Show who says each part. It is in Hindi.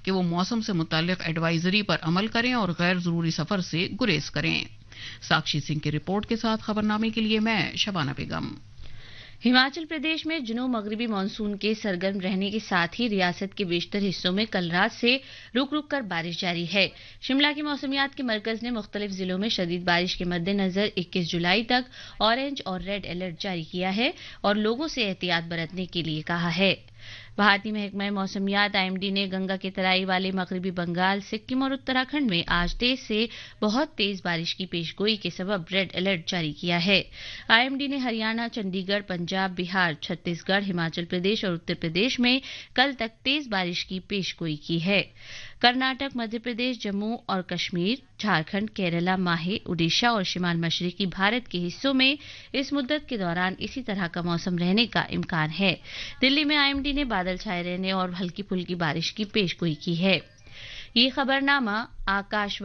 Speaker 1: कि वो मौसम से मुताल्लिक एडवाइजरी पर अमल करें और गैर जरूरी सफर से गुरेज करें। साक्षी सिंह की रिपोर्ट के साथ खबरनामे के लिए मैं शबाना बेगम।
Speaker 2: हिमाचल प्रदेश में जुनूब मगरिबी मानसून के सरगर्म रहने के साथ ही रियासत के बेशतर हिस्सों में कल रात से रुक रुक कर बारिश जारी है। शिमला के मौसमियात के मरकज ने मुख्तलिफ जिलों में शदीद बारिश के मद्देनजर 21 जुलाई तक ऑरेंज और रेड अलर्ट जारी किया है और लोगों से एहतियात बरतने के लिए कहा है। भारतीय महकमा मौसमियात IMD ने गंगा के तराई वाले मगरबी बंगाल, सिक्किम और उत्तराखंड में आज तेज से बहुत तेज बारिश की पेशगोई के सबब रेड अलर्ट जारी किया है। IMD ने हरियाणा, चंडीगढ़, पंजाब, बिहार, छत्तीसगढ़, हिमाचल प्रदेश और उत्तर प्रदेश में कल तक तेज बारिश की पेशगोई की है। कर्नाटक, मध्य प्रदेश, जम्मू और कश्मीर, झारखंड, केरला, माहे, उड़ीसा और शिमाल मशरिकी भारत के हिस्सों में इस मुद्दत के दौरान इसी तरह का मौसम रहने का इम्कान है। दिल्ली में IMD ने बादल छाए रहने और हल्की फुल्की बारिश की पेशगोई की है। ये खबरनामा आकाश